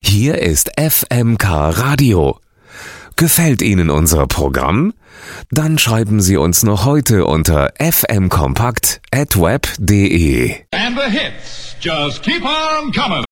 Hier ist FMK Radio. Gefällt Ihnen unser Programm? Dann schreiben Sie uns noch heute unter fmkompakt@web.de. And the hits just keep on coming.